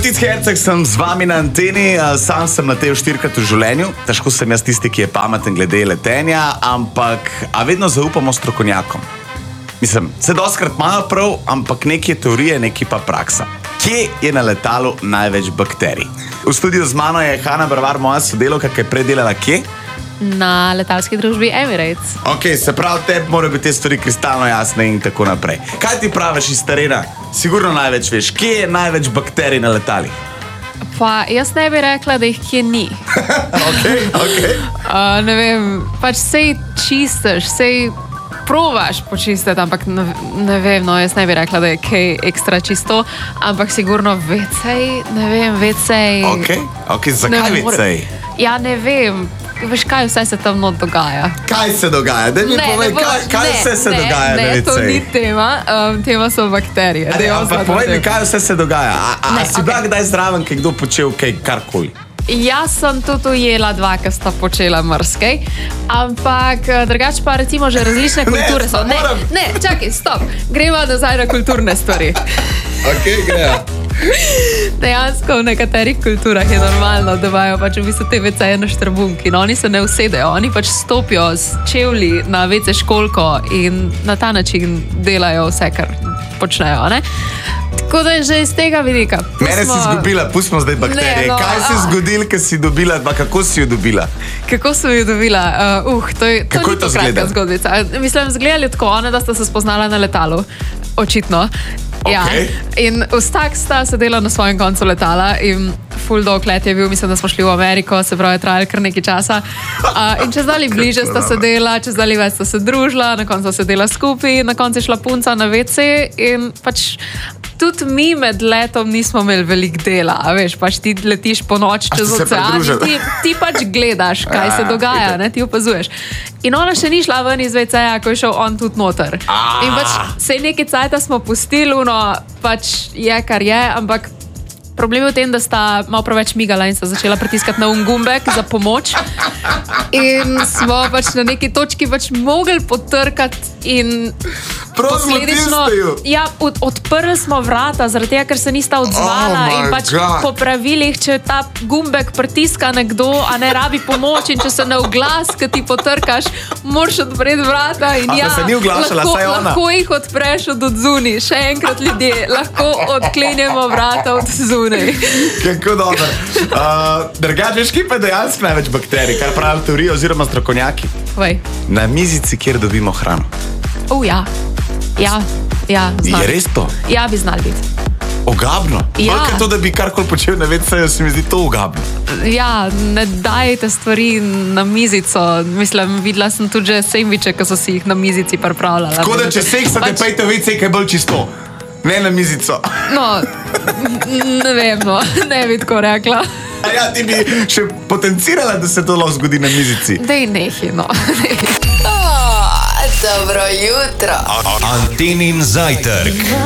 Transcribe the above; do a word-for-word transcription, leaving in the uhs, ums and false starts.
Tic Herceg sem z vami na anteni, sam sem letel štirikrat v življenju, težko sem jaz tisti, ki je pameten glede letenja, ampak a vedno zaupamo strokovnjakom. Mislim, se doskrat imajo prav, ampak nekaj je teorije, nekaj pa praksa. Kje je na letalu največ bakterij? V studiu z mano je Hana Brvar, moja sodelavka, ki je predelala kje? Na letalski družbi Emirates. Ok, se pravi, tebi morajo biti te stvari kristalno jasne in tako naprej. Kaj ti praviš iz terena? Sigurno največ veš. Kje je največ bakterij na letalih? Pa jaz ne bi rekla, da jih kje ni. Ok, ok. Uh, ne vem, pač sej čistiš, sej probaš počistiti, ampak ne, ne vem, no, jaz ne bi rekla, da je kaj ekstra čisto, ampak sigurno vecej, ne vem, vecej. Ok, ok, zakaj vecej? Ja, ne vem. Veš, kaj vse se tam not dogaja? Kaj se dogaja? Daj mi povej, kaj, kaj ne, vse se ne, dogaja ne, na ne, to veceji? ni tema, um, tema so bakterije. Ne, ampak povej mi, kaj vse se dogaja. A, a Ne, si bila okej. kdaj zraven, kaj kdo počel kaj karkoli? Jaz sem tudi ujela dva, ki sta počela mrskej, ampak eh, drugače pa recimo že različne kulture so. Ne, moram. ne, čakaj, stop. Gremo nazaj na kulturne stvari. Ok, greja. Dejansko v nekaterih kulturah je normalno, da imajo pač v bistvu te veceje na štrbunki. No, oni se ne usedejo, oni pač stopijo s čevlji na vece školko in na ta način delajo vse, kar počnejo. Ne? Tako da je že iz tega vidika. Mene si izgubila, pustimo zdaj bakterije. Ne, no, Kaj si a. zgodil, ko si dobila, pa kako si jo dobila? Kako sem jo dobila? Uh, uh, to je, to Kako ni je to to kratka izgleda? zgodbica. Mislim, zgledali tako, one, da sta se spoznala na letalu. Očitno. Ja. Okej. In vsak sta sedela na svojem koncu letala in full dog let je bil, mislim, da smo šli v Ameriko, se pravi, je trajalo kar nekaj časa. Uh, in čez dalje bliže sta sedela, čez dalje več sta se družila, na koncu sta sedela skupaj, na koncu je šla punca na vece in pač tudi mi med letom nismo imeli veliko dela, a veš, pač ti letiš po noč čez ste se ocean in pridružili? ti, ti pač gledaš, kaj se Ja, dogaja, itak. ne, ti opazuješ. In ona še ni šla ven iz veceja, ko je šel on tudi noter. Ah. In pač sej nekaj cajta smo pustili, no, pač je, kar je, ampak problem je v tem, da sta malo preveč migala in sta začela pritiskati na un gumbek za pomoč. In smo pač na neki točki pač mogli potrkati in Prav posledično zmotil ste ju. ja, od, odprli smo vrata, zaradi tega, ker se nista odzvala Oh in my pač God. po pravilih, če ta gumbek pritiska nekdo, a ne rabi pomoč in če se ne oglas, ki ti potrkaš, moraš odpreti vrata in A pa ja, se ni oglašala, lahko, saj ona. lahko jih odpreš od odzuni. Še enkrat ljudje, lahko odklenemo vrata od zunaj. Kako dobro. Uh, Drugače, veš, kje pa je dejansko največ bakterij, kar pravijo teorije oziroma strokovnjaki? Povej. Na mizici, kjer dobimo hrano. O, ja. Ja, ja, znal. Je res to? Ja, bi znal biti. Ogabno. Ja. Bolj kot to, da bi karkoli počel na veceju, se mi zdi to ogabno. Ja, ne dajte stvari na mizico. Mislim, videla sem tudi že sendviče, ki so si jih na mizici pripravljala. Tako da, če seksate, Pač- pejte v vece, kaj je bolj čisto. Ne na mizico. No, ne vem, no, ne bi tako rekla. A ja, ti bi še potencirala, da se to lahko zgodi na mizici. Dej nehi, no. Oh, dobro jutro. Antenin zajtrk.